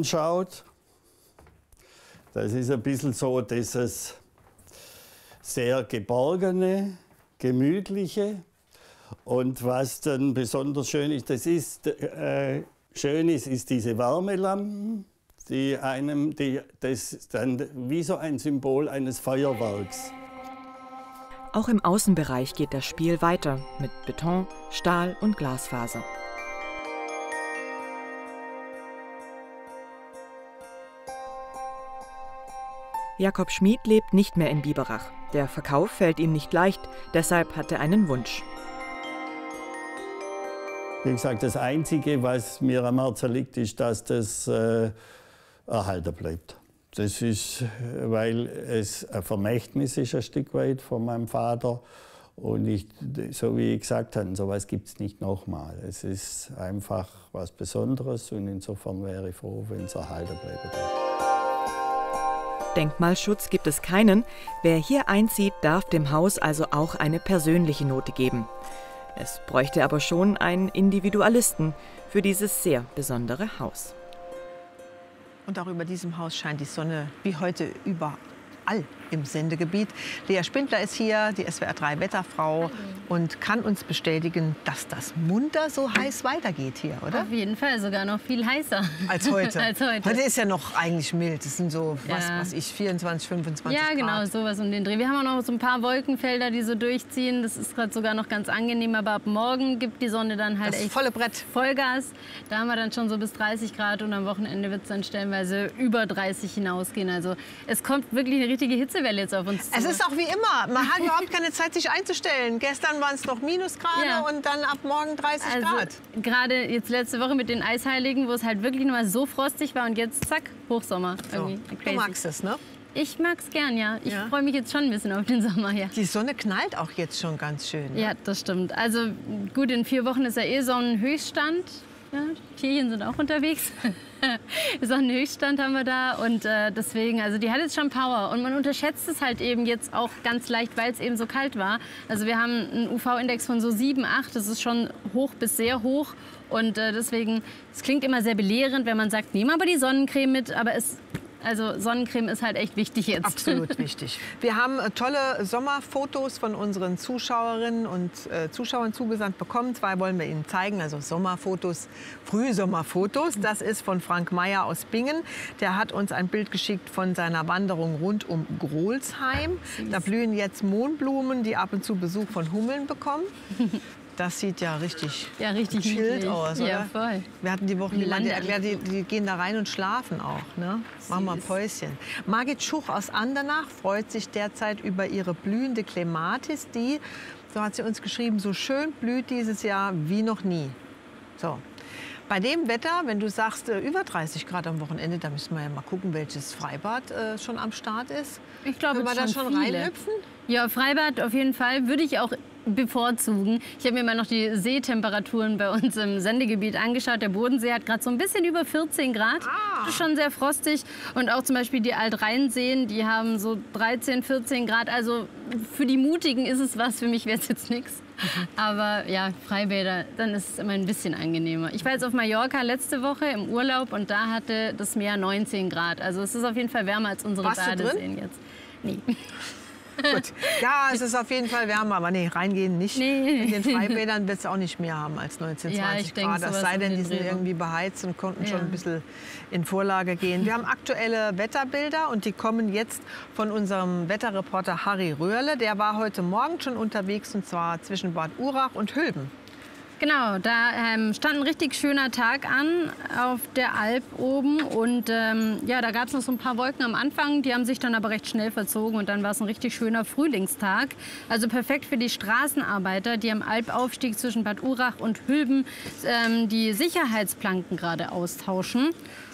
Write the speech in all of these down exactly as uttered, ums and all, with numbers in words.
anschaut, das ist ein bisschen so dieses sehr geborgene, gemütliche. Und was dann besonders schön ist, das ist, äh, schön ist, ist diese Wärmelampen, die einem, die, das ist dann wie so ein Symbol eines Feuerwerks. Auch im Außenbereich geht das Spiel weiter mit Beton, Stahl und Glasfaser. Jakob Schmid lebt nicht mehr in Biberach. Der Verkauf fällt ihm nicht leicht, deshalb hat er einen Wunsch. Wie gesagt, das Einzige, was mir am Herzen liegt, ist, dass das äh, erhalten bleibt. Das ist, weil es ein Vermächtnis ist, ein Stück weit von meinem Vater. Und ich, so wie ich gesagt habe, so etwas gibt es nicht nochmal. Es ist einfach was Besonderes und insofern wäre ich froh, wenn es erhalten bleiben darf. Denkmalschutz gibt es keinen. Wer hier einzieht, darf dem Haus also auch eine persönliche Note geben. Es bräuchte aber schon einen Individualisten für dieses sehr besondere Haus. Und auch über diesem Haus scheint die Sonne wie heute überall im Sendegebiet. Lea Spindler ist hier, die S W R drei Wetterfrau, und kann uns bestätigen, dass das munter so heiß weitergeht hier, oder? Auf jeden Fall, sogar noch viel heißer. Als heute. Als heute. Heute ist ja noch eigentlich mild. Das sind so, Ja. was weiß ich, vierundzwanzig, fünfundzwanzig Ja, genau, Grad. sowas um den Dreh. Wir haben auch noch so ein paar Wolkenfelder, die so durchziehen. Das ist gerade sogar noch ganz angenehm. Aber ab morgen gibt die Sonne dann halt Das echt volle Brett. Vollgas. Da haben wir dann schon so bis dreißig Grad und am Wochenende wird es dann stellenweise über dreißig hinausgehen. Also es kommt wirklich eine richtige Hitzewelle jetzt auf uns zu. Es ist auch wie immer. Man hat überhaupt keine Zeit, sich einzustellen. Gestern waren es noch Minusgrade Ja. und dann ab morgen dreißig Also Grad. gerade jetzt letzte Woche mit den Eisheiligen, wo es halt wirklich noch mal so frostig war und jetzt zack, Hochsommer. So. Irgendwie. Du Crazy. magst es, ne? Ich mag's gern, ja. Ich Ja. freue mich jetzt schon ein bisschen auf den Sommer, ja. Die Sonne knallt auch jetzt schon ganz schön. Ne? Ja, das stimmt. Also gut, in vier Wochen ist ja eh Sonnenhöchststand. Ja, Tierchen sind auch unterwegs. Sonnenhöchststand haben wir da und äh, deswegen, also die hat jetzt schon Power und man unterschätzt es halt eben jetzt auch ganz leicht, weil es eben so kalt war. Also wir haben einen U V-Index von so sieben, acht, das ist schon hoch bis sehr hoch und äh, deswegen, es klingt immer sehr belehrend, wenn man sagt, nehmen aber die Sonnencreme mit, aber es Also Sonnencreme ist halt echt wichtig jetzt. Absolut wichtig. Wir haben äh, tolle Sommerfotos von unseren Zuschauerinnen und äh, Zuschauern zugesandt bekommen. Zwei wollen wir Ihnen zeigen, also Sommerfotos, Frühsommerfotos. Das ist von Frank Meyer aus Bingen. Der hat uns ein Bild geschickt von seiner Wanderung rund um Grolsheim. Da blühen jetzt Mohnblumen, die ab und zu Besuch von Hummeln bekommen. Das sieht ja richtig, Ja, richtig chillt niedlich. aus, oder? Ja, voll. Wir hatten die Woche jemanden, der Land- erklärt, die, die gehen da rein und schlafen auch. Ne? Machen mal ein Päuschen. Margit Schuch aus Andernach freut sich derzeit über ihre blühende Clematis, die, so hat sie uns geschrieben, so schön blüht dieses Jahr wie noch nie. So. Bei dem Wetter, wenn du sagst, äh, über dreißig Grad am Wochenende, da müssen wir ja mal gucken, welches Freibad äh, schon am Start ist. Ich glaube, Können wir da schon schon viele. reinhüpfen? Ja, Freibad auf jeden Fall würde ich auch bevorzugen. Ich habe mir mal noch die Seetemperaturen bei uns im Sendegebiet angeschaut. Der Bodensee hat gerade so ein bisschen über vierzehn Grad. Ah. Das ist schon sehr frostig. Und auch zum Beispiel die Altrheinseen, die haben so dreizehn, vierzehn Grad. Also für die Mutigen ist es was, für mich wäre es jetzt nichts. Aber ja, Freibäder, dann ist es immer ein bisschen angenehmer. Ich war jetzt auf Mallorca letzte Woche im Urlaub und da hatte das Meer neunzehn Grad. Also es ist auf jeden Fall wärmer als unsere Warst du drin? Badeseen jetzt. Nee. Gut. Ja, es ist auf jeden Fall wärmer, aber nee, reingehen nicht. Nee. In den Freibädern wird es auch nicht mehr haben als neunzehn, Ja, zwanzig ich denk, Grad. Es sowas sei um denn, den die sind Dreh rum. irgendwie beheizt und konnten schon Ja. ein bisschen in Vorlage gehen. Wir haben aktuelle Wetterbilder und die kommen jetzt von unserem Wetterreporter Harry Röhrle. Der war heute Morgen schon unterwegs und zwar zwischen Bad Urach und Hülben. Genau, da ähm, stand ein richtig schöner Tag an auf der Alp oben und ähm, ja, da gab es noch so ein paar Wolken am Anfang, die haben sich dann aber recht schnell verzogen und dann war es ein richtig schöner Frühlingstag. Also perfekt für die Straßenarbeiter, die am Alpaufstieg zwischen Bad Urach und Hülben ähm, die Sicherheitsplanken gerade austauschen.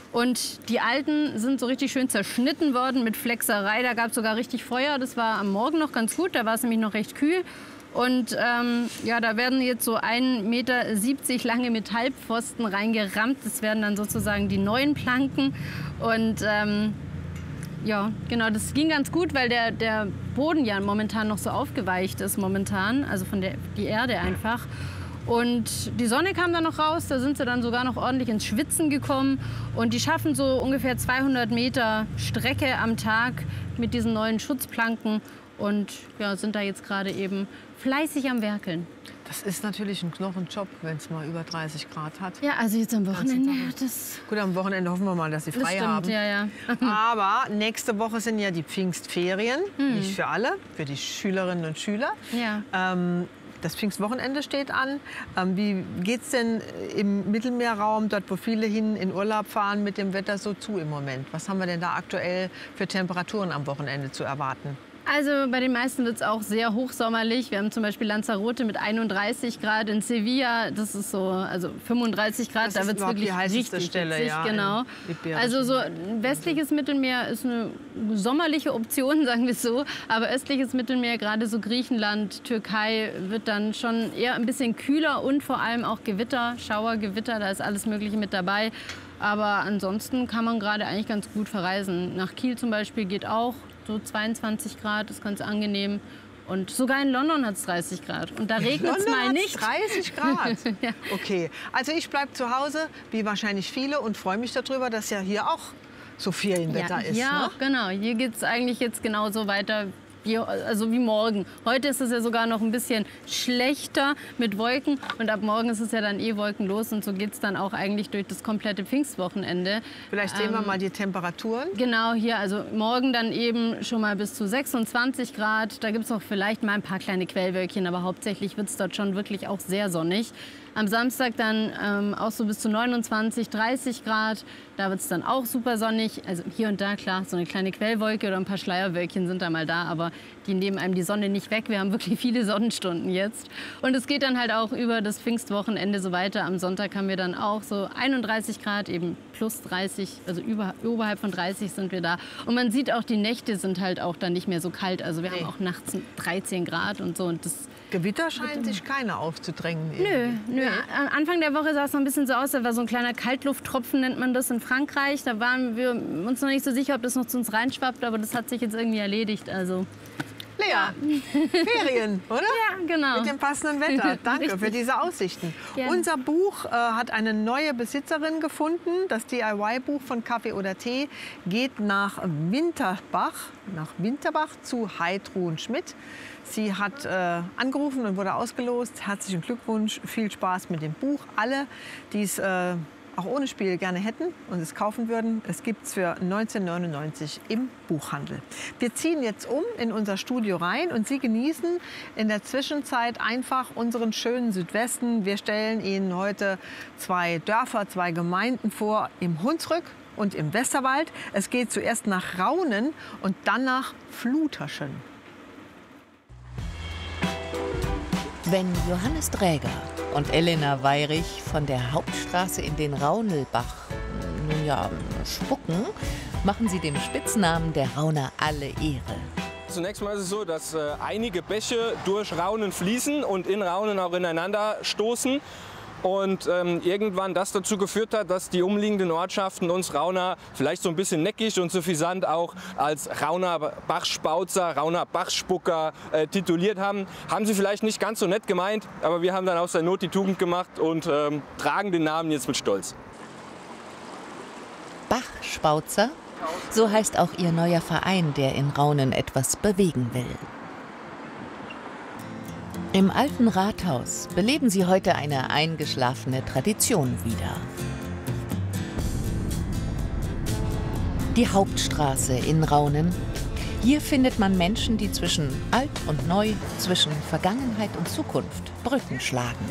Und die alten sind so richtig schön zerschnitten worden mit Flexerei, da gab es sogar richtig Feuer, das war am Morgen noch ganz gut, da war es nämlich noch recht kühl. Und ähm, ja, da werden jetzt so ein Meter siebzig lange Metallpfosten reingerammt. Das werden dann sozusagen die neuen Planken. Und ähm, ja, genau, das ging ganz gut, weil der, der Boden ja momentan noch so aufgeweicht ist momentan, also von der die Erde einfach. Und die Sonne kam dann noch raus, da sind sie dann sogar noch ordentlich ins Schwitzen gekommen. Und die schaffen so ungefähr zweihundert Meter Strecke am Tag mit diesen neuen Schutzplanken und ja, sind da jetzt gerade eben fleißig am Werkeln. Das ist natürlich ein Knochenjob, wenn es mal über dreißig Grad hat. Ja, also jetzt am Wochenende. Das Gut, am Wochenende hoffen wir mal, dass sie frei das stimmt, haben. Ja, ja. Aber nächste Woche sind ja die Pfingstferien. Hm. Nicht für alle, für die Schülerinnen und Schüler. Ja. Ähm, das Pfingstwochenende steht an. Ähm, wie geht es denn im Mittelmeerraum, dort wo viele hin in Urlaub fahren, mit dem Wetter so zu im Moment? Was haben wir denn da aktuell für Temperaturen am Wochenende zu erwarten? Also bei den meisten wird es auch sehr hochsommerlich. Wir haben zum Beispiel Lanzarote mit einunddreißig Grad, in Sevilla, das ist so, also fünfunddreißig Grad, das da ist wird es wirklich die heißeste richtig Stelle, witzig, ja, genau. Also so westliches Mittelmeer ist eine sommerliche Option, sagen wir es so, aber östliches Mittelmeer, gerade so Griechenland, Türkei, wird dann schon eher ein bisschen kühler und vor allem auch Gewitter, Schauergewitter, da ist alles Mögliche mit dabei. Aber ansonsten kann man gerade eigentlich ganz gut verreisen. Nach Kiel zum Beispiel geht auch. So zweiundzwanzig Grad, ist ganz angenehm. Und sogar in London hat es dreißig Grad. Und da regnet es mal nicht. dreißig Grad? Ja. Okay, also ich bleibe zu Hause, wie wahrscheinlich viele, und freue mich darüber, dass ja hier auch so Ferienwetter ja, ist. Ja, ne? genau. Hier geht es eigentlich jetzt genauso weiter. Wie, also wie morgen. Heute ist es ja sogar noch ein bisschen schlechter mit Wolken und ab morgen ist es ja dann eh wolkenlos und so geht es dann auch eigentlich durch das komplette Pfingstwochenende. Vielleicht sehen ähm, wir mal die Temperaturen. Genau, hier, also morgen dann eben schon mal bis zu sechsundzwanzig Grad. Da gibt es auch vielleicht mal ein paar kleine Quellwölkchen, aber hauptsächlich wird es dort schon wirklich auch sehr sonnig. Am Samstag dann ähm, auch so bis zu neunundzwanzig, dreißig Grad. Da wird es dann auch super sonnig. Also hier und da, klar, so eine kleine Quellwolke oder ein paar Schleierwölkchen sind da mal da. Aber die nehmen einem die Sonne nicht weg. Wir haben wirklich viele Sonnenstunden jetzt. Und es geht dann halt auch über das Pfingstwochenende so weiter. Am Sonntag haben wir dann auch so einunddreißig Grad, eben plus dreißig, also über, oberhalb von dreißig sind wir da. Und man sieht auch, die Nächte sind halt auch dann nicht mehr so kalt. Also wir nee. haben auch nachts dreizehn Grad und so. Und das Gewitter scheint sich keiner aufzudrängen. Nö, nö. Am Anfang der Woche sah es noch ein bisschen so aus, da war so ein kleiner Kaltlufttropfen, nennt man das in Frankreich. Da waren wir uns noch nicht so sicher, ob das noch zu uns reinschwappt, aber das hat sich jetzt irgendwie erledigt. Also Lea, ja. Ferien, oder? Ja, genau. Mit dem passenden Wetter. Danke Richtig. für diese Aussichten. Gerne. Unser Buch äh, hat eine neue Besitzerin gefunden. Das D I Y-Buch von Kaffee oder Tee geht nach Winterbach, nach Winterbach zu Heidrun Schmidt. Sie hat äh, angerufen und wurde ausgelost. Herzlichen Glückwunsch, viel Spaß mit dem Buch. Alle, die es äh, auch ohne Spiel gerne hätten und es kaufen würden, es gibt es für neunzehn neunundneunzig im Buchhandel. Wir ziehen jetzt um in unser Studio rein und Sie genießen in der Zwischenzeit einfach unseren schönen Südwesten. Wir stellen Ihnen heute zwei Dörfer, zwei Gemeinden vor im Hunsrück und im Westerwald. Es geht zuerst nach Raunen und dann nach Fluterschen. Wenn Johannes Dräger und Elena Weyrich von der Hauptstraße in den Raunelbach, nun ja, spucken, machen sie dem Spitznamen der Rauner alle Ehre. Zunächst mal ist es so, dass äh, einige Bäche durch Raunen fließen und in Raunen auch ineinander stoßen. Und ähm, irgendwann das dazu geführt hat, dass die umliegenden Ortschaften uns Rauner vielleicht so ein bisschen neckig und suffisant auch als Rauner Bachspauzer, Rauner Bachspucker äh, tituliert haben. Haben sie vielleicht nicht ganz so nett gemeint, aber wir haben dann aus der Not die Tugend gemacht und ähm, tragen den Namen jetzt mit Stolz. Bachspauzer? So heißt auch ihr neuer Verein, der in Raunen etwas bewegen will. Im alten Rathaus beleben sie heute eine eingeschlafene Tradition wieder. Die Hauptstraße in Raunen. Hier findet man Menschen, die zwischen alt und neu, zwischen Vergangenheit und Zukunft Brücken schlagen.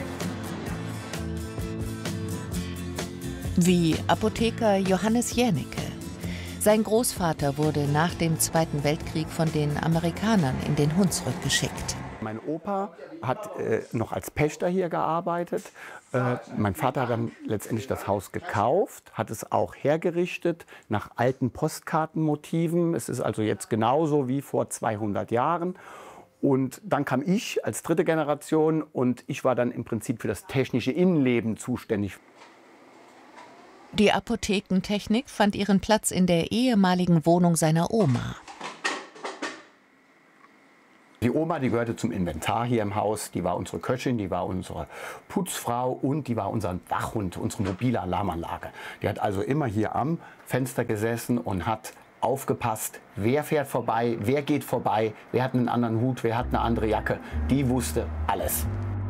Wie Apotheker Johannes Jänicke. Sein Großvater wurde nach dem Zweiten Weltkrieg von den Amerikanern in den Hunsrück geschickt. Mein Opa hat äh, noch als Pächter hier gearbeitet. Äh, mein Vater hat dann letztendlich das Haus gekauft, hat es auch hergerichtet nach alten Postkartenmotiven. Es ist also jetzt genauso wie vor zweihundert Jahren. Und dann kam ich als dritte Generation und ich war dann im Prinzip für das technische Innenleben zuständig. Die Apothekentechnik fand ihren Platz in der ehemaligen Wohnung seiner Oma. Die Oma, die gehörte zum Inventar hier im Haus. Die war unsere Köchin, die war unsere Putzfrau und die war unser Wachhund, unsere mobile Alarmanlage. Die hat also immer hier am Fenster gesessen und hat aufgepasst, wer fährt vorbei, wer geht vorbei, wer hat einen anderen Hut, wer hat eine andere Jacke. Die wusste alles.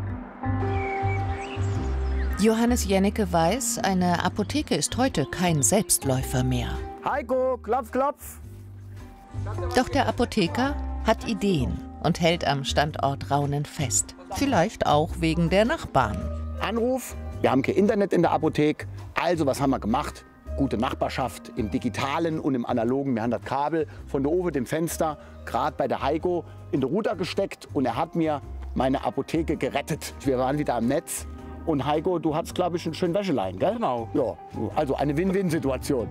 Johannes Jennecke weiß, eine Apotheke ist heute kein Selbstläufer mehr. Heiko, klopf, klopf! Doch der Apotheker hat Ideen und hält am Standort Raunen fest. Vielleicht auch wegen der Nachbarn. Anruf, wir haben kein Internet in der Apotheke. Also, was haben wir gemacht? Gute Nachbarschaft im Digitalen und im Analogen. Wir haben das Kabel von der Ofe, dem Fenster, gerade bei der Heiko in den Router gesteckt. Und er hat mir meine Apotheke gerettet. Wir waren wieder am Netz. Und Heiko, du hattest, glaube ich, einen schönen Wäschelein, gell? Genau. Ja, also eine Win-Win-Situation.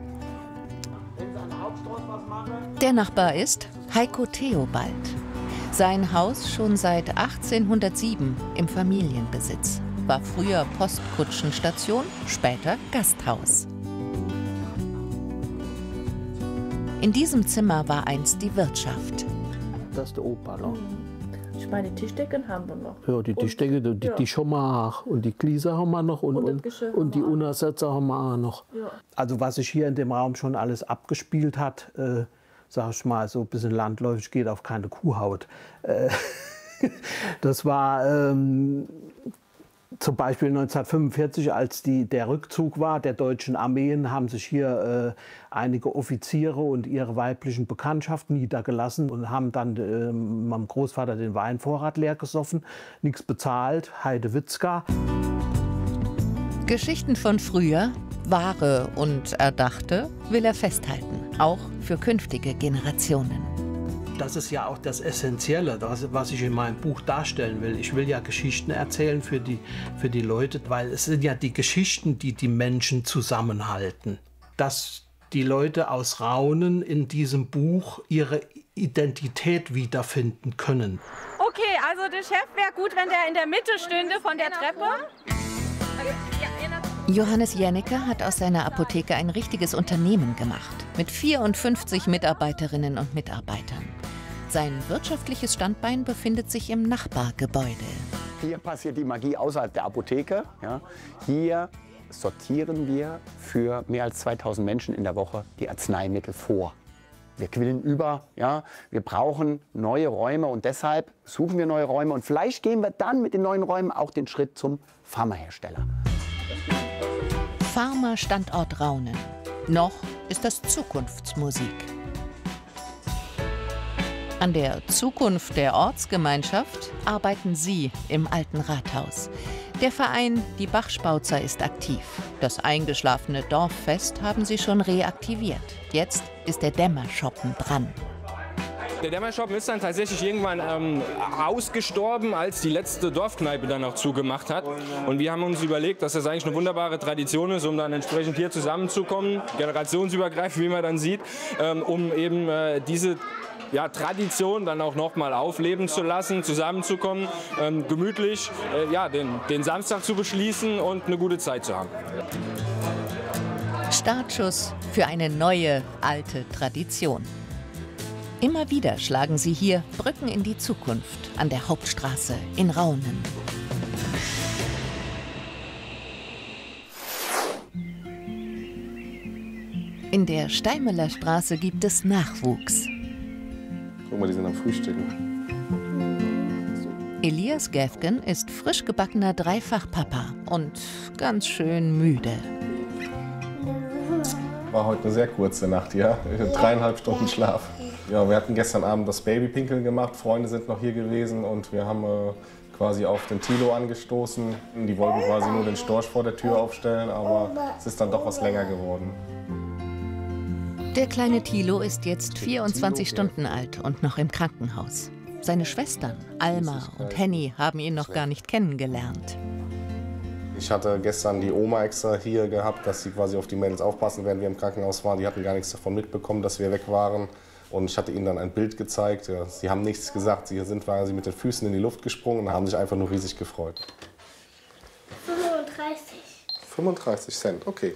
Der Nachbar ist Heiko Theobald. Sein Haus schon seit achtzehnhundertsieben im Familienbesitz. War früher Postkutschenstation, später Gasthaus. In diesem Zimmer war einst die Wirtschaft. Das ist der Opa noch. Ich meine, die Tischdecken haben wir noch. Ja, die Tischdecke, die, ja. die schon mal auch. Und die Gläser haben wir noch und, und, und, und die Untersetzer haben wir auch noch. Ja. Also was sich hier in dem Raum schon alles abgespielt hat, äh, sag ich mal, so ein bisschen landläufig, geht auf keine Kuhhaut. Äh, das war ähm, zum Beispiel neunzehnhundertfünfundvierzig, als die, der Rückzug war der deutschen Armeen, haben sich hier äh, einige Offiziere und ihre weiblichen Bekanntschaften niedergelassen und haben dann äh, meinem Großvater den Weinvorrat leer gesoffen, nichts bezahlt, Heidewitzka. Geschichten von früher, wahre und erdachte, will er festhalten, auch für künftige Generationen. Das ist ja auch das Essentielle, das, was ich in meinem Buch darstellen will. Ich will ja Geschichten erzählen für die, für die Leute, weil es sind ja die Geschichten, die die Menschen zusammenhalten. Dass die Leute aus Raunen in diesem Buch ihre Identität wiederfinden können. Okay, also der Chef wäre gut, wenn der in der Mitte stünde von der Treppe. Johannes Jennecke hat aus seiner Apotheke ein richtiges Unternehmen gemacht, mit vierundfünfzig Mitarbeiterinnen und Mitarbeitern. Sein wirtschaftliches Standbein befindet sich im Nachbargebäude. Hier passiert die Magie außerhalb der Apotheke. Ja. Hier sortieren wir für mehr als zweitausend Menschen in der Woche die Arzneimittel vor. Wir quillen über, ja. Wir brauchen neue Räume und deshalb suchen wir neue Räume. Und vielleicht gehen wir dann mit den neuen Räumen auch den Schritt zum Pharmahersteller. Pharma-Standort Raunen. Noch ist das Zukunftsmusik. An der Zukunft der Ortsgemeinschaft arbeiten Sie im Alten Rathaus. Der Verein Die Bachspautzer ist aktiv. Das eingeschlafene Dorffest haben sie schon reaktiviert. Jetzt ist der Dämmerschoppen dran. Der Dämmerschoppen ist dann tatsächlich irgendwann ähm, ausgestorben, als die letzte Dorfkneipe dann auch zugemacht hat. Und wir haben uns überlegt, dass das eigentlich eine wunderbare Tradition ist, um dann entsprechend hier zusammenzukommen, generationsübergreifend, wie man dann sieht, ähm, um eben äh, diese ja, Tradition dann auch noch mal aufleben zu lassen, zusammenzukommen, ähm, gemütlich äh, ja, den, den Samstag zu beschließen und eine gute Zeit zu haben. Startschuss für eine neue, alte Tradition. Immer wieder schlagen sie hier Brücken in die Zukunft an der Hauptstraße in Raunen. In der Steimeler Straße gibt es Nachwuchs. Guck mal, die sind am Frühstücken. Elias Gäfgen ist frisch gebackener Dreifachpapa und ganz schön müde. War heute eine sehr kurze Nacht, ja. Dreieinhalb Stunden Schlaf. Ja, wir hatten gestern Abend das Babypinkeln gemacht. Freunde sind noch hier gewesen und wir haben äh, quasi auf den Thilo angestoßen. Die wollten quasi nur den Storch vor der Tür aufstellen, aber es ist dann doch was länger geworden. Der kleine Thilo ist jetzt vierundzwanzig Stunden alt und noch im Krankenhaus. Seine Schwestern, Alma und Henny, haben ihn noch gar nicht kennengelernt. Ich hatte gestern die Oma extra hier gehabt, dass sie quasi auf die Mädels aufpassen, während wir im Krankenhaus waren. Die hatten gar nichts davon mitbekommen, dass wir weg waren. Und ich hatte ihnen dann ein Bild gezeigt. Ja, sie haben nichts gesagt. Sie sind quasi mit den Füßen in die Luft gesprungen und haben sich einfach nur riesig gefreut. fünfunddreißig. fünfunddreißig Cent, okay.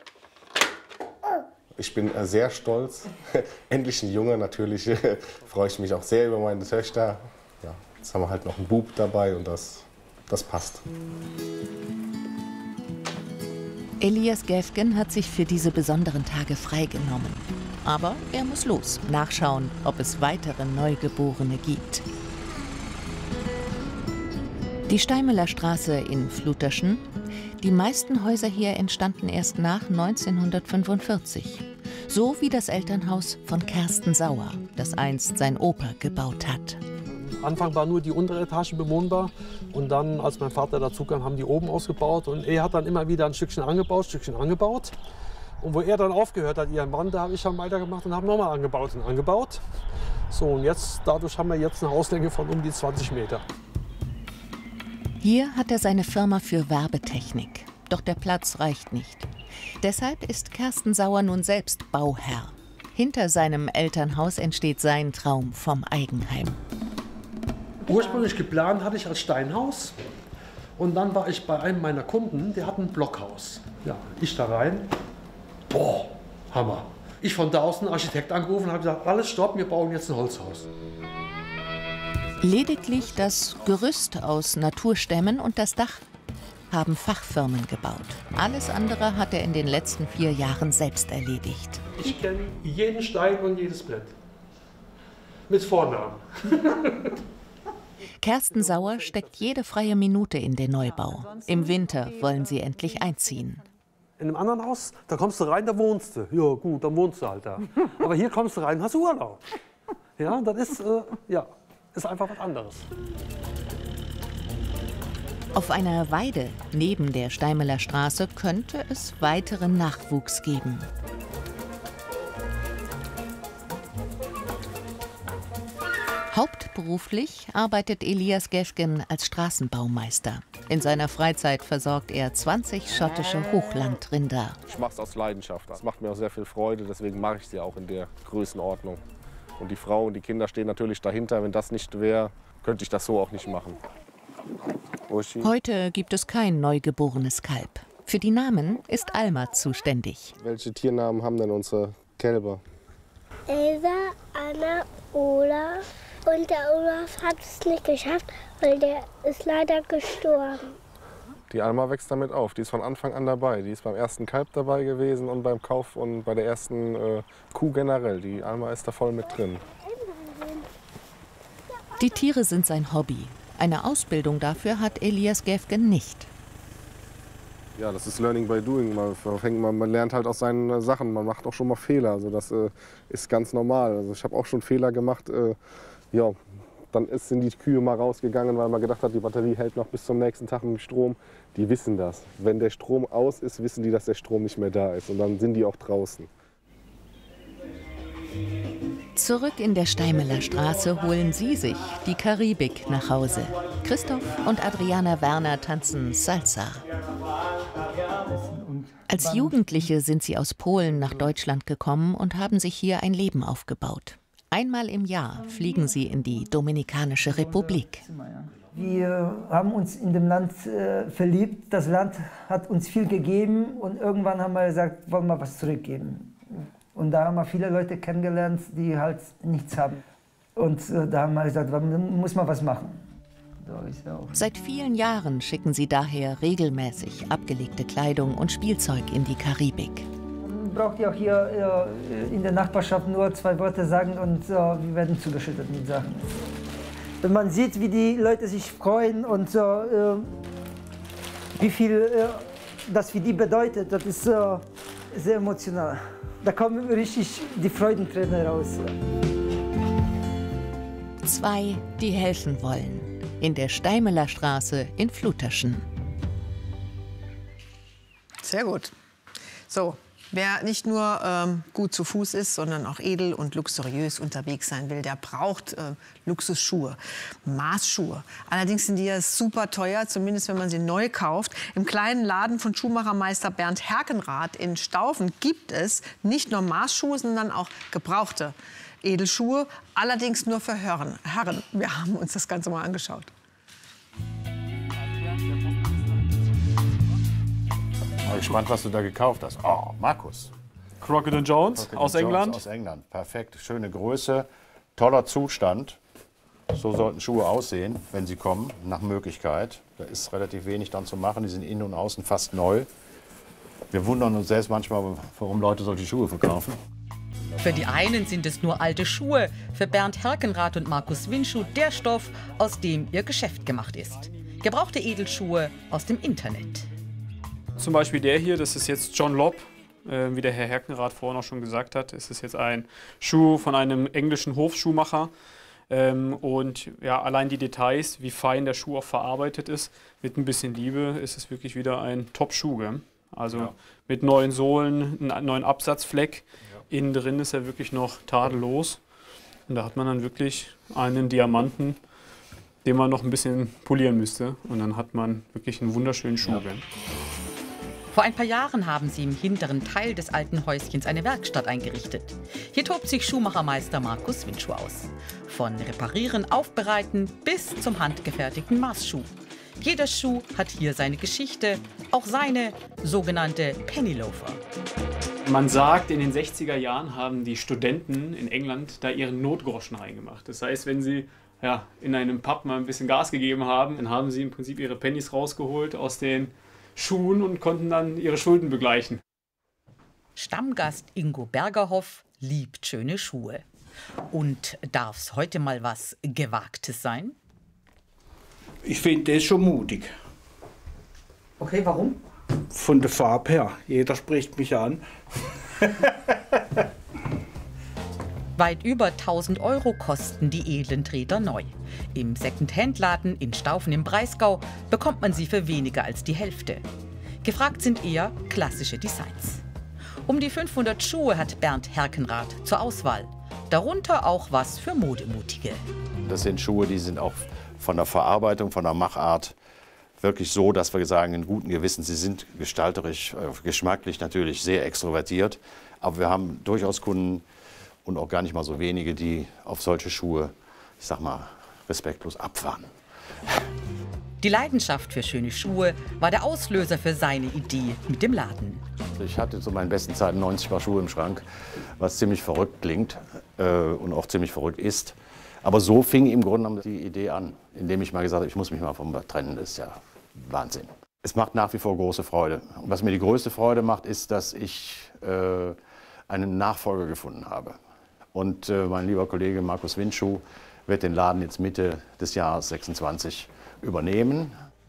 Ich bin äh, sehr stolz. Endlich ein Junge, natürlich äh, freue ich mich auch sehr über meine Töchter. Jetzt haben wir halt noch einen Bub dabei und das, das passt. Elias Gäfgen hat sich für diese besonderen Tage freigenommen. Aber er muss los, nachschauen, ob es weitere Neugeborene gibt. Die Steimeler Straße in Fluterschen. Die meisten Häuser hier entstanden erst nach neunzehnhundertfünfundvierzig. So wie das Elternhaus von Kersten Sauer, das einst sein Opa gebaut hat. Am Anfang war nur die untere Etage bewohnbar und dann, als mein Vater dazu kam, haben die oben ausgebaut und er hat dann immer wieder ein Stückchen angebaut, Stückchen angebaut. Und wo er dann aufgehört hat, ihren Mann, da habe ich dann weitergemacht und habe nochmal angebaut und angebaut. So, und jetzt, dadurch haben wir jetzt eine Hauslänge von um die zwanzig Meter. Hier hat er seine Firma für Werbetechnik. Doch der Platz reicht nicht. Deshalb ist Kersten Sauer nun selbst Bauherr. Hinter seinem Elternhaus entsteht sein Traum vom Eigenheim. Ursprünglich geplant hatte ich als Steinhaus und dann war ich bei einem meiner Kunden, der hat ein Blockhaus. Ja, ich da rein, boah, Hammer. Ich von da aus einen Architekt angerufen und habe gesagt, alles stopp, wir bauen jetzt ein Holzhaus. Lediglich das Gerüst aus Naturstämmen und das Dach haben Fachfirmen gebaut. Alles andere hat er in den letzten vier Jahren selbst erledigt. Ich kenne jeden Stein und jedes Brett. Mit Vornamen. Kersten Sauer steckt jede freie Minute in den Neubau. Im Winter wollen sie endlich einziehen. In einem anderen Haus, da kommst du rein, da wohnst du. Ja gut, dann wohnst du halt da. Aber hier kommst du rein, hast du Urlaub. Ja, das ist, äh, ja, ist einfach was anderes. Auf einer Weide neben der Steimeler Straße könnte es weiteren Nachwuchs geben. Hauptberuflich arbeitet Elias Gäfgen als Straßenbaumeister. In seiner Freizeit versorgt er zwanzig schottische Hochlandrinder. Ich mache es aus Leidenschaft. Das macht mir auch sehr viel Freude, deswegen mache ich es ja auch in der Größenordnung. Und die Frau und die Kinder stehen natürlich dahinter. Wenn das nicht wäre, könnte ich das so auch nicht machen. Uschi. Heute gibt es kein neugeborenes Kalb. Für die Namen ist Alma zuständig. Welche Tiernamen haben denn unsere Kälber? Elsa, Anna, Olaf. Und der Olaf hat es nicht geschafft, weil der ist leider gestorben. Die Alma wächst damit auf. Die ist von Anfang an dabei. Die ist beim ersten Kalb dabei gewesen und beim Kauf und bei der ersten äh, Kuh generell. Die Alma ist da voll mit drin. Die Tiere sind sein Hobby. Eine Ausbildung dafür hat Elias Gäfgen nicht. Ja, das ist Learning by Doing. Man, fängt, man, man lernt halt aus seinen Sachen. Man macht auch schon mal Fehler. Also das äh, ist ganz normal. Also ich habe auch schon Fehler gemacht. Äh, ja, dann ist, sind die Kühe mal rausgegangen, weil man gedacht hat, die Batterie hält noch bis zum nächsten Tag mit dem Strom. Die wissen das. Wenn der Strom aus ist, wissen die, dass der Strom nicht mehr da ist. Und dann sind die auch draußen. Zurück in der Steimeler Straße holen sie sich die Karibik nach Hause. Christoph und Adriana Werner tanzen Salsa. Als Jugendliche sind sie aus Polen nach Deutschland gekommen und haben sich hier ein Leben aufgebaut. Einmal im Jahr fliegen sie in die Dominikanische Republik. Wir haben uns in dem Land äh, verliebt. Das Land hat uns viel gegeben und irgendwann haben wir gesagt, wollen wir was zurückgeben. Und da haben wir viele Leute kennengelernt, die halt nichts haben. Und äh, da haben wir gesagt, man muss man was machen. So ist ja auch. Seit vielen Jahren schicken sie daher regelmäßig abgelegte Kleidung und Spielzeug in die Karibik. Braucht ihr auch hier äh, in der Nachbarschaft nur zwei Worte sagen und äh, wir werden zugeschüttet mit Sachen. Wenn man sieht, wie die Leute sich freuen und äh, wie viel äh, das für die bedeutet, das ist äh, sehr emotional. Da kommen richtig die Freudentränen raus. Zwei, die helfen wollen. In der Steimeler Straße in Fluterschen. Sehr gut. So. Wer nicht nur ähm, gut zu Fuß ist, sondern auch edel und luxuriös unterwegs sein will, der braucht äh, Luxusschuhe, Maßschuhe. Allerdings sind die ja super teuer, zumindest wenn man sie neu kauft. Im kleinen Laden von Schuhmachermeister Bernd Herkenrath in Staufen gibt es nicht nur Maßschuhe, sondern auch gebrauchte Edelschuhe, allerdings nur für Herren. Herren. Wir haben uns das Ganze mal angeschaut. Ich bin gespannt, was du da gekauft hast. Oh, Markus. Crockett and Jones Crockett aus and England. Jones aus England. Perfekt. Schöne Größe, toller Zustand. So sollten Schuhe aussehen, wenn sie kommen, nach Möglichkeit. Da ist relativ wenig dran zu machen. Die sind innen und außen fast neu. Wir wundern uns selbst manchmal, warum Leute solche Schuhe verkaufen. Für die einen sind es nur alte Schuhe, für Bernd Herkenrath und Markus Windschuh der Stoff, aus dem ihr Geschäft gemacht ist. Gebrauchte Edelschuhe aus dem Internet. Zum Beispiel der hier, das ist jetzt John Lobb. Äh, wie der Herr Herkenrath vorhin auch schon gesagt hat, ist es jetzt ein Schuh von einem englischen Hofschuhmacher. Ähm, und ja, allein die Details, wie fein der Schuh auch verarbeitet ist, mit ein bisschen Liebe ist es wirklich wieder ein Top-Schuh. Gell? Also ja. Mit neuen Sohlen, einen neuen Absatzfleck. Ja. Innen drin ist er wirklich noch tadellos. Und da hat man dann wirklich einen Diamanten, den man noch ein bisschen polieren müsste. Und dann hat man wirklich einen wunderschönen Schuh. Ja. Gell? Vor ein paar Jahren haben sie im hinteren Teil des alten Häuschens eine Werkstatt eingerichtet. Hier tobt sich Schuhmachermeister Markus Windschuh aus. Von Reparieren, Aufbereiten bis zum handgefertigten Maßschuh. Jeder Schuh hat hier seine Geschichte, auch seine sogenannte Pennyloafer. Man sagt, in den sechziger Jahren haben die Studenten in England da ihren Notgroschen reingemacht. Das heißt, wenn sie ja, in einem Pub mal ein bisschen Gas gegeben haben, dann haben sie im Prinzip ihre Pennies rausgeholt aus den Schuhen und konnten dann ihre Schulden begleichen. Stammgast Ingo Bergerhoff liebt schöne Schuhe. Und darf es heute mal was Gewagtes sein? Ich finde das schon mutig. Okay, warum? Von der Farbe her. Jeder spricht mich an. Weit über tausend Euro kosten die edlen Treter neu. Im Second-Hand-Laden in Staufen im Breisgau bekommt man sie für weniger als die Hälfte. Gefragt sind eher klassische Designs. Um die fünfhundert Schuhe hat Bernd Herkenrath zur Auswahl. Darunter auch was für Modemutige. Das sind Schuhe, die sind auch von der Verarbeitung, von der Machart wirklich so, dass wir sagen, in gutem Gewissen, sie sind gestalterisch, äh, geschmacklich natürlich sehr extrovertiert. Aber wir haben durchaus Kunden und auch gar nicht mal so wenige, die auf solche Schuhe, ich sag mal, respektlos abfahren. Die Leidenschaft für schöne Schuhe war der Auslöser für seine Idee mit dem Laden. Ich hatte zu meinen besten Zeiten neunzig Paar Schuhe im Schrank, was ziemlich verrückt klingt äh, und auch ziemlich verrückt ist. Aber so fing im Grunde genommen die Idee an, indem ich mal gesagt habe, ich muss mich mal vom trennen, das ist ja Wahnsinn. Es macht nach wie vor große Freude. Und was mir die größte Freude macht, ist, dass ich äh, einen Nachfolger gefunden habe. Und äh, mein lieber Kollege Markus Windschuh wird den Laden jetzt Mitte des Jahres sechsundzwanzig übernehmen.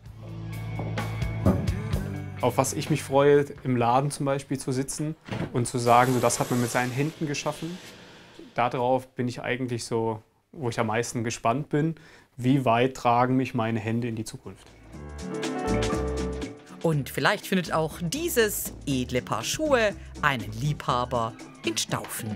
Auf was ich mich freue, im Laden zum Beispiel zu sitzen und zu sagen, so, das hat man mit seinen Händen geschaffen. Darauf bin ich eigentlich so, wo ich am meisten gespannt bin, wie weit tragen mich meine Hände in die Zukunft. Und vielleicht findet auch dieses edle Paar Schuhe einen Liebhaber in Staufen.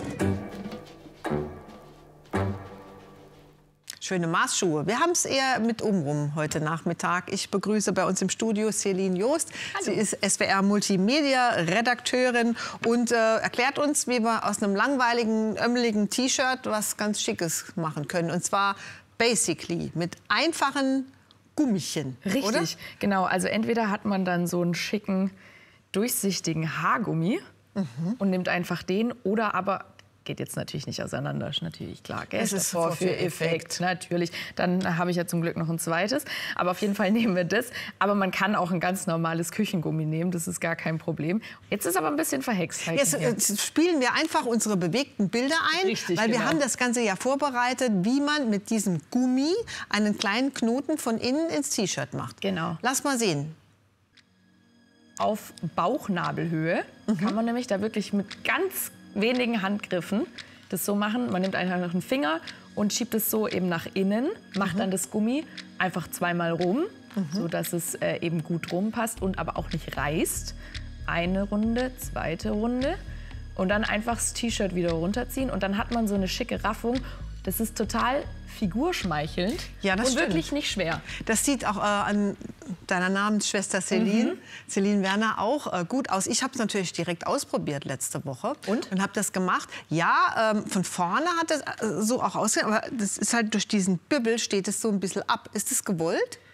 Schöne Maßschuhe. Wir haben es eher mit umrum heute Nachmittag. Ich begrüße bei uns im Studio Celine Joost. Hallo. Sie ist S W R-Multimedia-Redakteurin und äh, erklärt uns, wie wir aus einem langweiligen, ömmeligen T-Shirt was ganz Schickes machen können. Und zwar basically mit einfachen Gummischen. Richtig, oder? Genau. Also entweder hat man dann so einen schicken, durchsichtigen Haargummi mhm. und nimmt einfach den, oder aber geht jetzt natürlich nicht auseinander, ist natürlich klar. Es ist Vorführeffekt. Natürlich. Dann habe ich ja zum Glück noch ein zweites. Aber auf jeden Fall nehmen wir das. Aber man kann auch ein ganz normales Küchengummi nehmen. Das ist gar kein Problem. Jetzt ist aber ein bisschen verhext. Jetzt, jetzt spielen wir einfach unsere bewegten Bilder ein. Richtig, weil wir genau. haben das Ganze ja vorbereitet, wie man mit diesem Gummi einen kleinen Knoten von innen ins T-Shirt macht. Genau. Lass mal sehen. Auf Bauchnabelhöhe mhm. kann man nämlich da wirklich mit ganz wenigen Handgriffen das so machen. Man nimmt einfach noch einen Finger und schiebt es so eben nach innen, macht mhm. dann das Gummi einfach zweimal rum, mhm. so dass es äh, eben gut rumpasst und aber auch nicht reißt. Eine Runde, zweite Runde und dann einfach das T-Shirt wieder runterziehen und dann hat man so eine schicke Raffung. Das ist total figurschmeichelnd ja, das und stimmt. wirklich nicht schwer. Das sieht auch äh, an deiner Namensschwester Celine, Mhm. Celine Werner, auch äh, gut aus. Ich habe es natürlich direkt ausprobiert letzte Woche und, und habe das gemacht. Ja, ähm, von vorne hat es äh, so auch ausgesehen, aber das ist halt durch diesen Bübbel steht es so ein bisschen ab. Ist das gewollt?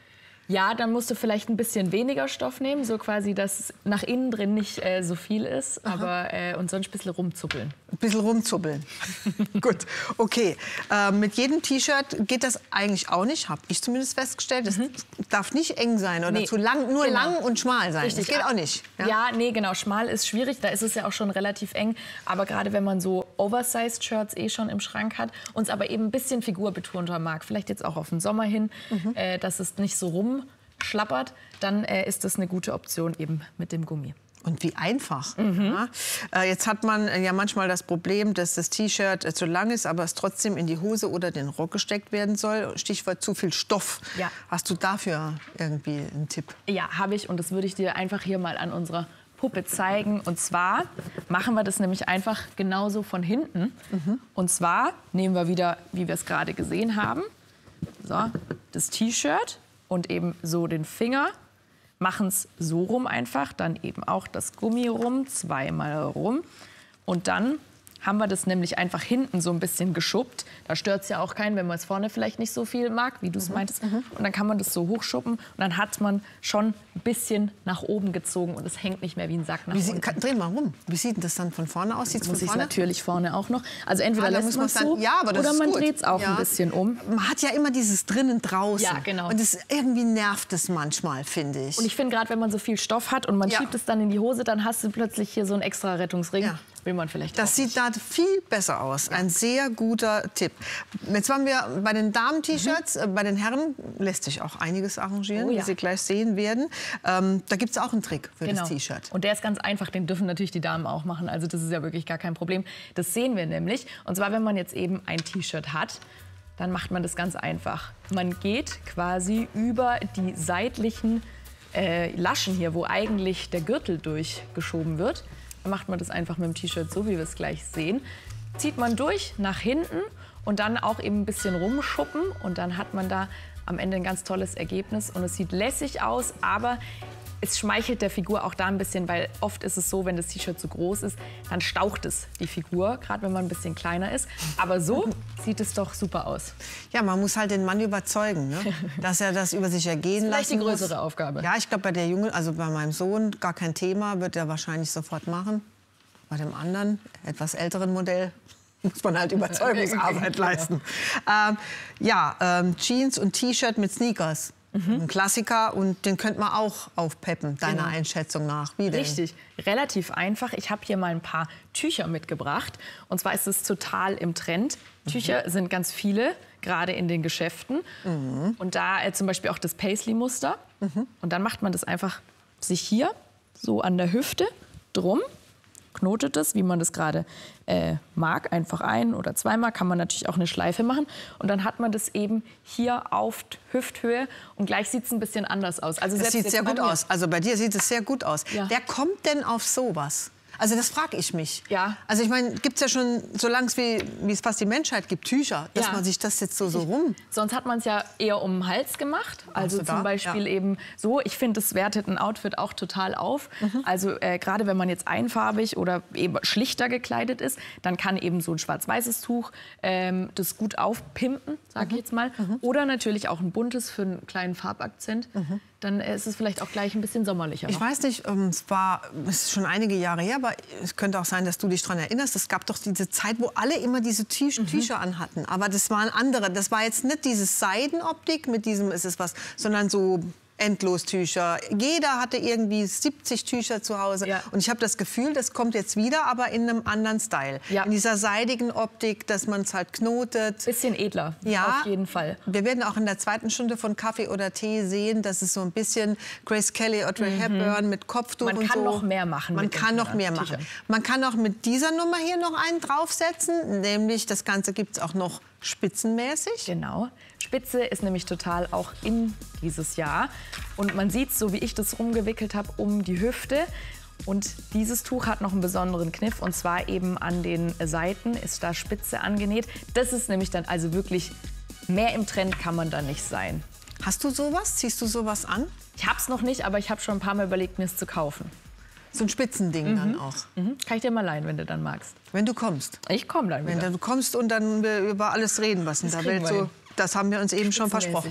Ja, dann musst du vielleicht ein bisschen weniger Stoff nehmen, so quasi, dass nach innen drin nicht äh, so viel ist, aber äh, und sonst ein bisschen rumzuppeln. Ein bisschen rumzuppeln. Gut, okay. Äh, mit jedem T-Shirt geht das eigentlich auch nicht, habe ich zumindest festgestellt. Das mhm. darf nicht eng sein oder nee. zu lang, nur genau. lang und schmal sein. Richtig. Das geht auch nicht. Ja? ja, nee, genau. Schmal ist schwierig, da ist es ja auch schon relativ eng. Aber gerade wenn man so Oversized-Shirts eh schon im Schrank hat, uns aber eben ein bisschen figurbetonter mag, vielleicht jetzt auch auf den Sommer hin, mhm. äh, dass es nicht so rumschlappert, dann äh, ist das eine gute Option eben mit dem Gummi. Und wie einfach. Mhm. Ja. Äh, jetzt hat man ja manchmal das Problem, dass das T-Shirt äh, zu lang ist, aber es trotzdem in die Hose oder den Rock gesteckt werden soll. Stichwort zu viel Stoff. Ja. Hast du dafür irgendwie einen Tipp? Ja, habe ich. Und das würde ich dir einfach hier mal an unserer Puppe zeigen. Und zwar machen wir das nämlich einfach genauso von hinten. Mhm. Und zwar nehmen wir wieder, wie wir es gerade gesehen haben, so, das T-Shirt und eben so den Finger. Machen es so rum einfach, dann eben auch das Gummi rum, zweimal rum. Und dann haben wir das nämlich einfach hinten so ein bisschen geschuppt. Da stört es ja auch keinen, wenn man es vorne vielleicht nicht so viel mag, wie du es mhm. meintest. Mhm. Und dann kann man das so hochschuppen und dann hat man schon ein bisschen nach oben gezogen und es hängt nicht mehr wie ein Sack nach wie unten. Sie, dreh mal rum. Wie sieht denn das dann von vorne aus? Sieht's muss von ich vorne? natürlich vorne auch noch. Also entweder ah, lässt man es so ja, aber das oder man ist gut. dreht es auch ja. ein bisschen um. Man hat ja immer dieses drinnen draußen. Ja, genau. Und das irgendwie nervt es manchmal, finde ich. Und ich finde, gerade wenn man so viel Stoff hat und man ja. schiebt es dann in die Hose, dann hast du plötzlich hier so einen extra Rettungsring. Ja. Will man vielleicht das sieht da viel besser aus. Ein sehr guter Tipp. Jetzt waren wir bei den Damen-T-Shirts. Mhm. Bei den Herren lässt sich auch einiges arrangieren, oh, ja. wie Sie gleich sehen werden. Ähm, da gibt es auch einen Trick für genau. das T-Shirt. Und der ist ganz einfach. Den dürfen natürlich die Damen auch machen. Also das ist ja wirklich gar kein Problem. Das sehen wir nämlich. Und zwar, wenn man jetzt eben ein T-Shirt hat, dann macht man das ganz einfach. Man geht quasi über die seitlichen äh, Laschen hier, wo eigentlich der Gürtel durchgeschoben wird. Dann macht man das einfach mit dem T-Shirt so, wie wir es gleich sehen. Zieht man durch nach hinten und dann auch eben ein bisschen rumschuppen. Und dann hat man da am Ende ein ganz tolles Ergebnis. Und es sieht lässig aus, aber es schmeichelt der Figur auch da ein bisschen, weil oft ist es so, wenn das T-Shirt zu groß ist, dann staucht es die Figur, gerade wenn man ein bisschen kleiner ist. Aber so sieht es doch super aus. Ja, man muss halt den Mann überzeugen, ne? Dass er das über sich ergehen lassen muss. Das ist vielleicht die größere muss. Aufgabe. Ja, ich glaube, bei der Jungen, also bei meinem Sohn, gar kein Thema, wird er wahrscheinlich sofort machen. Bei dem anderen, etwas älteren Modell, muss man halt Überzeugungsarbeit leisten. Ähm, ja, ähm, Jeans und T-Shirt mit Sneakers. Mhm. Ein Klassiker und den könnte man auch aufpeppen, deiner genau. Einschätzung nach. Wie denn? Richtig, relativ einfach. Ich habe hier mal ein paar Tücher mitgebracht. Und zwar ist es total im Trend. Tücher mhm. sind ganz viele, gerade in den Geschäften. Mhm. Und da äh, zum Beispiel auch das Paisley-Muster. Mhm. Und dann macht man das einfach sich hier so an der Hüfte drum. Knotet es, wie man das gerade äh, mag, einfach ein- oder zweimal, kann man natürlich auch eine Schleife machen. Und dann hat man das eben hier auf Hüfthöhe und gleich sieht es ein bisschen anders aus. Also das sieht sehr gut aus. Also bei dir sieht es sehr gut aus. Ja. Wer kommt denn auf sowas? Also das frage ich mich. Ja. Also ich meine, gibt es ja schon, so lange wie, wie es fast die Menschheit gibt, Tücher, dass ja. man sich das jetzt so, so rum... Sonst hat man es ja eher um den Hals gemacht. Also zum da? Beispiel ja. eben so. Ich finde, das wertet ein Outfit auch total auf. Mhm. Also äh, gerade wenn man jetzt einfarbig oder eben schlichter gekleidet ist, dann kann eben so ein schwarz-weißes Tuch ähm, das gut aufpimpen, sage mhm. ich jetzt mal. Mhm. Oder natürlich auch ein buntes für einen kleinen Farbakzent. Mhm. Dann ist es vielleicht auch gleich ein bisschen sommerlicher. Ich noch. weiß nicht, es war es ist schon einige Jahre her, aber es könnte auch sein, dass du dich daran erinnerst. Es gab doch diese Zeit, wo alle immer diese Tücher mhm. anhatten. Aber das waren andere. Das war jetzt nicht diese Seidenoptik mit diesem, ist es was, sondern so Endlostücher. Jeder hatte irgendwie siebzig Tücher zu Hause. Ja. Und ich habe das Gefühl, das kommt jetzt wieder, aber in einem anderen Style. Ja. In dieser seidigen Optik, dass man es halt knotet. Bisschen edler, ja, auf jeden Fall. Wir werden auch in der zweiten Stunde von Kaffee oder Tee sehen, dass es so ein bisschen Grace Kelly, Audrey mhm. Hepburn mit Kopftuch Man und kann so. noch mehr machen. Man kann noch mehr machen. Tüchern. Man kann auch mit dieser Nummer hier noch einen draufsetzen. Nämlich, das Ganze gibt es auch noch spitzenmäßig. Genau. Spitze ist nämlich total auch in dieses Jahr. Und man sieht, so wie ich das rumgewickelt habe, um die Hüfte. Und dieses Tuch hat noch einen besonderen Kniff. Und zwar eben an den Seiten ist da Spitze angenäht. Das ist nämlich dann also wirklich, mehr im Trend kann man da nicht sein. Hast du sowas? Ziehst du sowas an? Ich habe es noch nicht, aber ich habe schon ein paar Mal überlegt, mir es zu kaufen. So ein Spitzending mhm. dann auch. Mhm. Kann ich dir mal leihen, wenn du dann magst. Wenn du kommst. Ich komme dann wieder. Wenn du kommst und dann wir über alles reden, was in der Welt so. Das haben wir uns eben schon versprochen.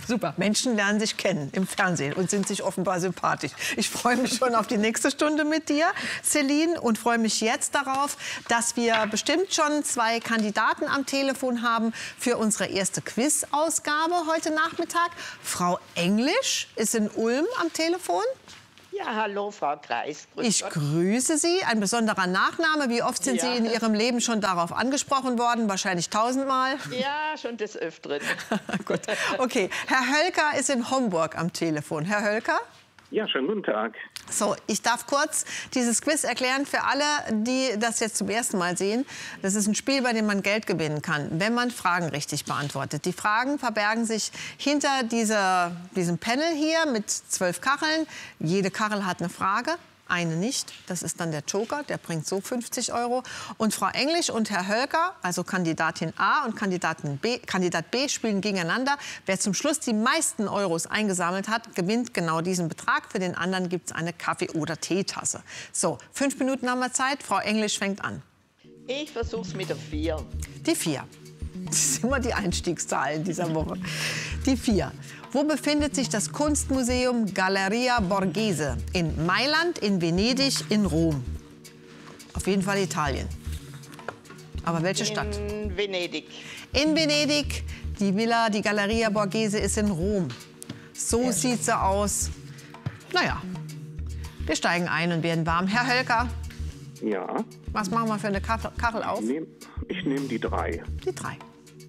Super. Menschen lernen sich kennen im Fernsehen und sind sich offenbar sympathisch. Ich freue mich schon auf die nächste Stunde mit dir, Celine, und freue mich jetzt darauf, dass wir bestimmt schon zwei Kandidaten am Telefon haben für unsere erste Quiz-Ausgabe heute Nachmittag. Frau Englisch ist in Ulm am Telefon. Ja, hallo, Frau Kreis. Grüß Ich Gott. grüße Sie. Ein besonderer Nachname. Wie oft sind Ja. Sie in Ihrem Leben schon darauf angesprochen worden? Wahrscheinlich tausendmal. Ja, schon des Öfteren. Gut. Okay, Herr Hölker ist in Homburg am Telefon. Herr Hölker? Ja, schönen guten Tag. So, ich darf kurz dieses Quiz erklären für alle, die das jetzt zum ersten Mal sehen. Das ist ein Spiel, bei dem man Geld gewinnen kann, wenn man Fragen richtig beantwortet. Die Fragen verbergen sich hinter dieser, diesem Panel hier mit zwölf Kacheln. Jede Kachel hat eine Frage. Eine nicht, das ist dann der Joker, der bringt so fünfzig Euro. Und Frau Englisch und Herr Hölker, also Kandidatin A und Kandidatin B, Kandidat B, spielen gegeneinander. Wer zum Schluss die meisten Euros eingesammelt hat, gewinnt genau diesen Betrag. Für den anderen gibt es eine Kaffee- oder Teetasse. So, fünf Minuten haben wir Zeit. Frau Englisch fängt an. Ich versuch's mit der vier. Die vier. Das ist immer die Einstiegszahl in dieser Woche. Die vier. Wo befindet sich das Kunstmuseum Galleria Borghese? In Mailand, in Venedig, in Rom? Auf jeden Fall Italien. Aber welche Stadt? In Venedig. In Venedig. Die Villa, die Galleria Borghese ist in Rom. So sieht sie aus. Naja, wir steigen ein und werden warm. Herr Hölker, Ja, was machen wir für eine Kachel Kachel auf? nehm, ich nehme die drei. Die drei.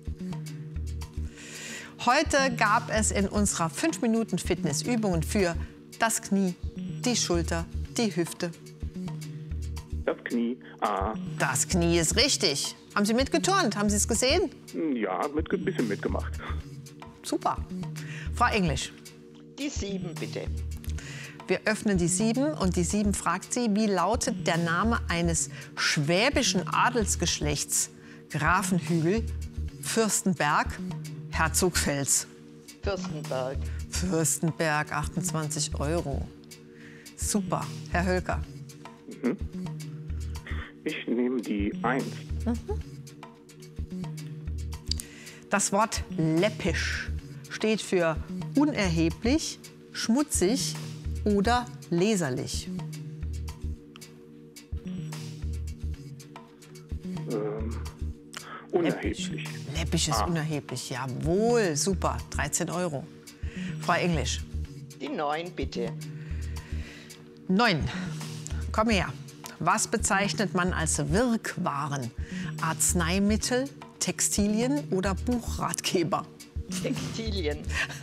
Heute gab es in unserer fünf Minuten Fitnessübungen für das Knie, die Schulter, die Hüfte. Das Knie, A. Das Knie ist richtig. Haben Sie mitgeturnt? Haben Sie es gesehen? Ja, mit ein bisschen mitgemacht. Super. Frau Englisch. Die sieben, bitte. Wir öffnen die sieben und die sieben fragt Sie, wie lautet der Name eines schwäbischen Adelsgeschlechts? Grafenhügel, Fürstenberg, Herzogfels. Fürstenberg. Fürstenberg, achtundzwanzig Euro. Super. Herr Hölker. Mhm. Ich nehme die eins. Das Wort läppisch steht für unerheblich, schmutzig oder leserlich. Ähm, unerheblich. Läppisch ist Ah. unerheblich. Jawohl, super. dreizehn Euro. Frau Englisch. Die neun, bitte. Neun. Komm her. Was bezeichnet man als Wirkwaren? Arzneimittel, Textilien oder Buchratgeber? Textilien.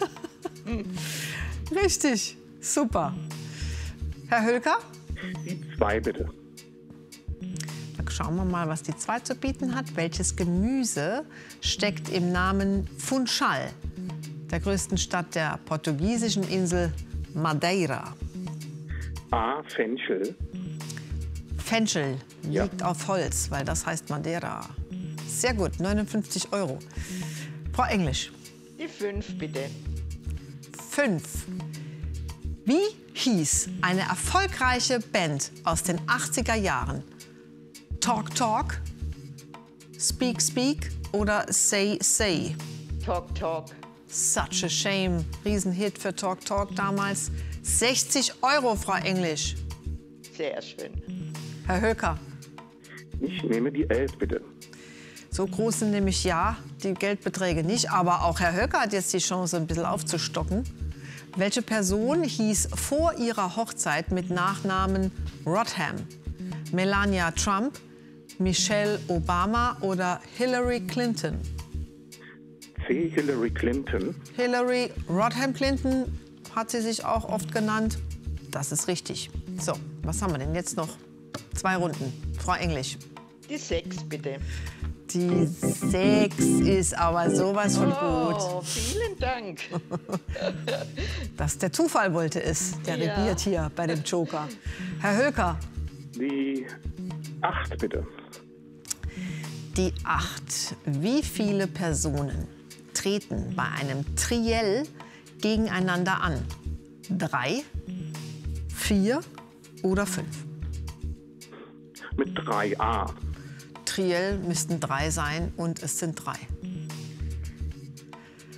Richtig. Super. Herr Hölker? Die zwei, bitte. Dann schauen wir mal, was die zwei zu bieten hat. Welches Gemüse steckt im Namen Funchal, der größten Stadt der portugiesischen Insel Madeira? A. Fenchel. Fenchel liegt auf Holz, weil das heißt Madeira. Sehr gut, neunundfünfzig Euro. Frau Englisch. Die fünf, bitte. Fünf. Wie hieß eine erfolgreiche Band aus den achtziger Jahren? Talk Talk, Speak Speak oder Say Say? Talk Talk. Such a shame. Riesenhit für Talk Talk damals. sechzig Euro, Frau Englisch. Sehr schön. Herr Hölker. Ich nehme die elf, bitte. So groß sind nämlich ja die Geldbeträge nicht. Aber auch Herr Hölker hat jetzt die Chance, ein bisschen aufzustocken. Welche Person hieß vor ihrer Hochzeit mit Nachnamen Rodham? Melania Trump, Michelle Obama oder Hillary Clinton? C. Hillary Clinton. Hillary Rodham Clinton hat sie sich auch oft genannt. Das ist richtig. So, was haben wir denn jetzt noch? Zwei Runden. Frau Englisch. Die sechs, bitte. Die sechs ist aber sowas von Oh, gut. vielen Dank. Dass der Zufall wollte es. Der Ja. regiert hier bei dem Joker. Herr Hölker. Die acht, bitte. Die acht. Wie viele Personen treten bei einem Triell gegeneinander an? Drei, vier oder fünf? Mit drei A. Triell müssten drei sein und es sind drei.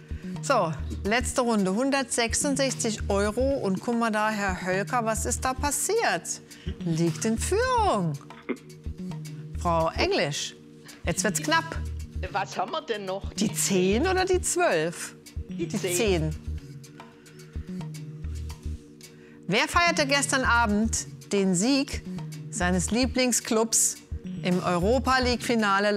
So, letzte Runde, hundertsechsundsechzig Euro. Und guck mal da, Herr Hölker, was ist da passiert? Liegt in Führung. Frau Englisch, jetzt wird's knapp. Was haben wir denn noch? Die zehn oder die zwölf? Die zehn. Wer feierte gestern Abend den Sieg seines Lieblingsclubs im Europa-League-Finale